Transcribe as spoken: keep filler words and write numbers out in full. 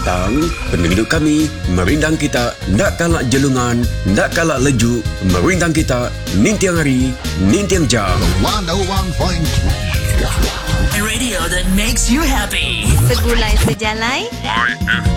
petang, penduduk kami merindang kita nak kalak jelungan, nak kalak leju, merindang kita nintiang hari, nintiang jam. one oh one point three A radio that makes you happy. Segulai sejalai